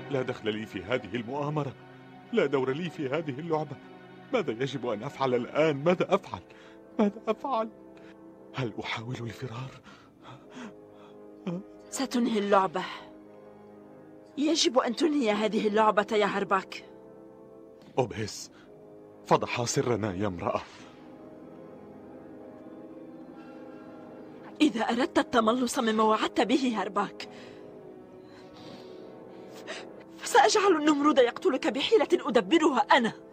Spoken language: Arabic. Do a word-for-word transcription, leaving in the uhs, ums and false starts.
لا دخل لي في هذه المؤامرة، لا دور لي في هذه اللعبة. ماذا يجب أن أفعل الآن؟ ماذا أفعل؟ ماذا أفعل؟ هل أحاول الفرار؟ ستنهي اللعبة. يجب أن تنهي هذه اللعبة يا هرباك. أوبيس فضح سرنا يا امرأة. إذا أردت التملص مما وعدت به هرباك فسأجعل النمرود يقتلك بحيلة أدبرها أنا.